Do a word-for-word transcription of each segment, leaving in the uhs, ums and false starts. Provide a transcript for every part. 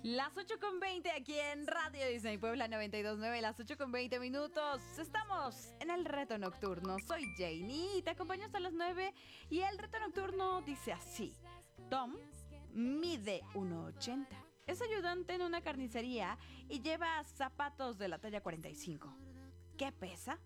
Las ocho con veinte aquí en Radio Disney Puebla noventa y dos punto nueve, las ocho con veinte minutos. Estamos en el reto nocturno. Soy Janie y te acompaño hasta las nueve. Y el reto nocturno dice así: Tom mide uno ochenta. Es ayudante en una carnicería y lleva zapatos de la talla cuarenta y cinco. ¿Qué pesa?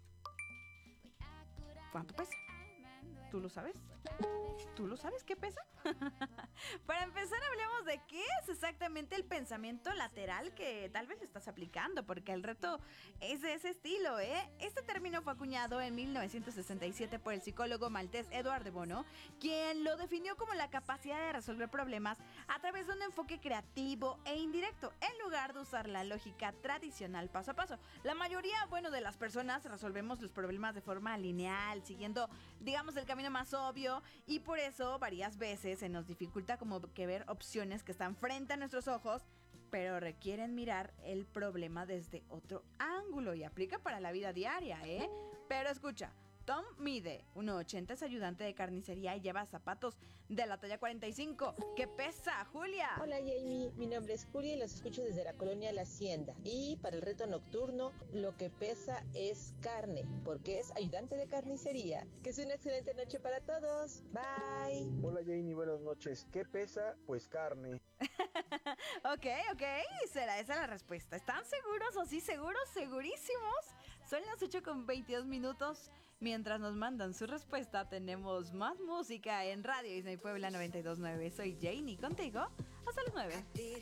¿Cuánto pesa? ¿Tú lo sabes? ¿Tú lo sabes qué pesa? Para empezar, hablemos de qué es exactamente el pensamiento lateral que tal vez le estás aplicando, porque el reto es de ese estilo, ¿eh? Este término fue acuñado en mil novecientos sesenta y siete por el psicólogo maltés Edward de Bono, quien lo definió como la capacidad de resolver problemas a través de un enfoque creativo e indirecto, en lugar de usar la lógica tradicional paso a paso. La mayoría, bueno, de las personas resolvemos los problemas de forma lineal, siguiendo, digamos, el camino más obvio, y por eso varias veces se nos dificulta como que ver opciones que están frente a nuestros ojos, pero requieren mirar el problema desde otro ángulo, y aplica para la vida diaria, ¿eh? Pero escucha, Tom mide uno ochenta, es ayudante de carnicería y lleva zapatos de la talla cuarenta y cinco. ¿Qué pesa, Julia? Hola Jamie, mi nombre es Julia y los escucho desde la colonia La Hacienda. Y para el reto nocturno, lo que pesa es carne, porque es ayudante de carnicería. Que es una excelente noche para todos. Bye. Hola Janie, buenas noches. ¿Qué pesa? Pues carne. Ok, ok, será esa la respuesta. ¿Están seguros o sí seguros? Segurísimos. Son las ocho con veintidós minutos. Mientras nos mandan su respuesta, tenemos más música en Radio Disney Puebla noventa y dos punto nueve. Soy Janie contigo hasta las nueve.